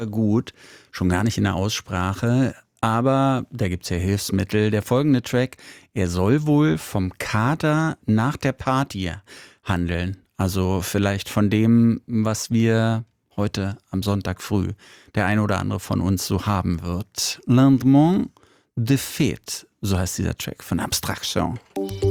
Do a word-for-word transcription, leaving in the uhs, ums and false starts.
gut, schon gar nicht in der Aussprache. Aber da gibt's ja Hilfsmittel. Der folgende Track, er soll wohl vom Kater nach der Party handeln. Also vielleicht von dem, was wir heute am Sonntag früh, der ein oder andere von uns so haben wird. Lendemain de Fête, so heißt dieser Track von Abstraction.